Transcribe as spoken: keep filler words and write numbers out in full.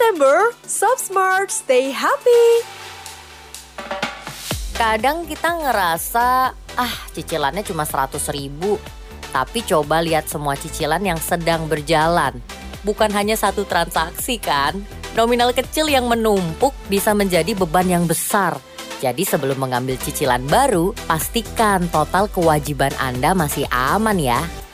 remember, shop smart, stay happy. Kadang kita ngerasa, ah cicilannya cuma seratus ribu. Tapi coba lihat semua cicilan yang sedang berjalan. Bukan hanya satu transaksi kan? Nominal kecil yang menumpuk bisa menjadi beban yang besar. Jadi sebelum mengambil cicilan baru, pastikan total kewajiban Anda masih aman ya.